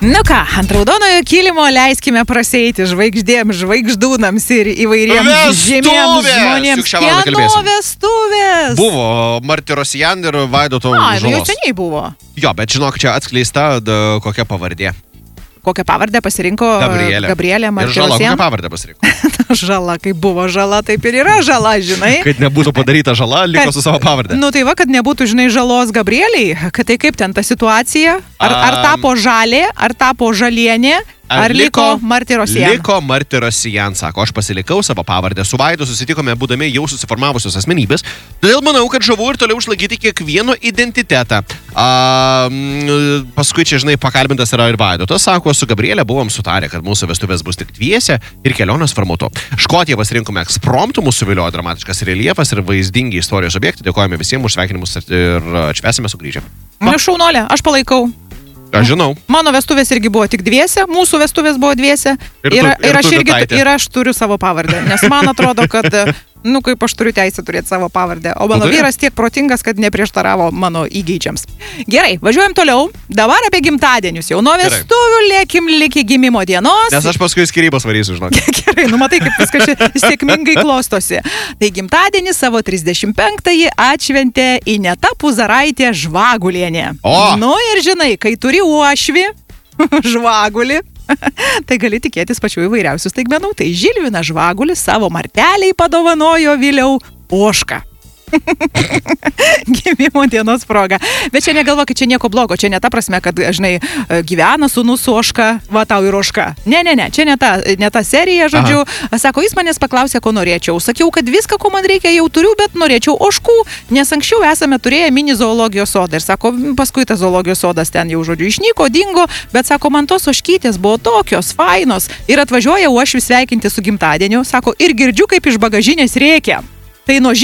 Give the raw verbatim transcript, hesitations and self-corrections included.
Nu ką, ant raudonojo kilimo leiskime praseiti žvaigždėm, žvaigždūnams ir įvairiems žemiems žmonėms. Kieno vestuvės? Buvo Martirosian ir Vaidoto Žalos. A, jau seniai buvo. Jo, bet žinok, čia atskleista da, kokia pavardė. Kokią pavardę pasirinko Gabrielė. Gabrielė Martirosian? Ir Žala, kokią pavardę pasirinko? Žala, kaip buvo žala, taip ir yra žala, žinai. Kad nebūtų padaryta žala, liko kad, su savo pavardę. Nu tai va, kad nebūtų, žinai, žalos Gabrieliai, kad tai kaip ten ta situacija, ar, ar tapo žalė, ar tapo žalienė, ar, ar liko Martirosian? Liko Martirosian, sako, aš pasilikau savo pavardę, su Vaidu susitikome būdami jau susiformavusios asmenybės, todėl manau, kad žavu ir toliau išlaikyti kiekvieno identitetą. A, paskui čia, žinai, pakalbintas yra ir Vaidotas, sako, su Gabrielė buvom sutarę, kad mūsų vestuvės bus tik dviese ir kelionės formuoto. Škotiją pasirinkome ekspromtų, mūsų viliojo dramatiškas reljefas ir vaizdingi istorijos objektai. Dėkojame visiems už sveikinimus ir atšvęsime sugrįžę. Šaunolė, aš palaikau. Aš žinau. Mano vestuvės irgi buvo tik dviese, mūsų vestuvės buvo dviese. Ir, tu, ir, ir, aš, irgi, ir aš turiu savo pavardę, nes man atrodo, kad, nu, kaip aš turiu teisę turėti savo pavardę, o mano vyras tiek protingas, kad neprieštaravo mano įgeidžiams. Gerai, važiuojam toliau. Dabar apie gimtadienius. Jau nuo vestuvių lėkim liki gimimo dienos. Nes aš paskui skyrybas varysiu, žinok. Gerai, nu matai, kaip viskas čia sėkmingai klostosi. Tai gimtadienį savo trisdešimt penktąjį atšventė Ineta Puzaraitė Žvagulienė. O! Nu ir žinai, kai turi uošvį, žvagulį, tai gali tikėtis pačių įvairiausių staigmenų. Tai Žilvinas Žvagulis savo marteliai padovanojo vėliau ožką. Gimimo dienos proga. Bet čia negalvo, kad čia nieko blogo. Čia ne ta prasme, kad, žinai, gyvena sūnus su ožka, va tau ir ožka. Ne, ne, ne. Čia ne ta, ne ta serija, žodžiu. Aha. Sako, jis manęs paklausė, ko norėčiau. Sakiau, kad viską, ko man reikia, jau turiu, bet norėčiau ožkų, nes anksčiau esame turėję mini zoologijos sodą. Ir sako, paskui tas zoologijos sodas ten jau, žodžiu, išnyko, dingo, bet sako, man tos ožkytės buvo tokios fainos. Ir atvažiuoja uošvis sveikinti su gimtadieniu. Sako, ir girdžiu, kaip iš bagažinės rėkia. Tai nuo